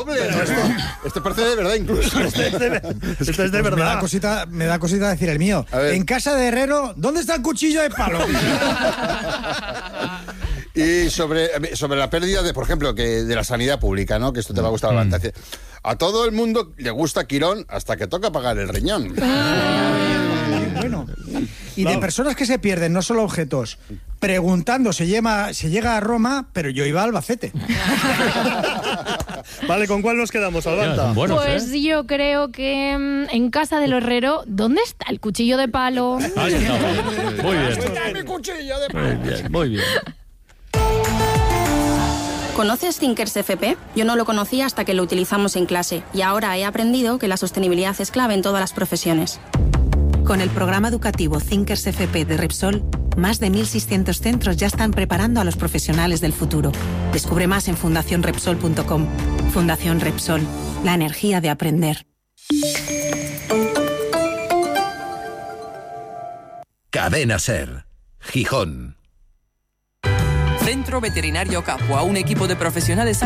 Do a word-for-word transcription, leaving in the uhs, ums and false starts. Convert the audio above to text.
Esto, esto parece de verdad incluso. Este es de, este es de verdad. Me da cosita, me da cosita decir el mío. En casa de herrero, ¿dónde está el cuchillo de palo? Y sobre, sobre la pérdida de, por ejemplo, que de la sanidad pública, ¿no? Que esto te va a gustar bastante. A todo el mundo le gusta Quirón hasta que toca pagar el riñón. Bueno, y de personas que se pierden, no solo objetos, preguntando, se, lleva, se llega a Roma, pero yo iba a Albacete. Vale, ¿con cuál nos quedamos, Albanta? Buenos, pues ¿eh? Yo creo que mmm, en casa del herrero, ¿dónde está el cuchillo de palo? Ahí está, muy bien. ¡Está mi cuchillo de palo! Muy bien, muy bien. ¿Conoces Thinkers F P? Yo no lo conocía hasta que lo utilizamos en clase y ahora he aprendido que la sostenibilidad es clave en todas las profesiones. Con el programa educativo Thinkers F P de Repsol, más de mil seiscientos centros ya están preparando a los profesionales del futuro. Descubre más en fundación repsol punto com. Fundación Repsol, la energía de aprender. Cadena SER, Gijón. Centro Veterinario Capua, un equipo de profesionales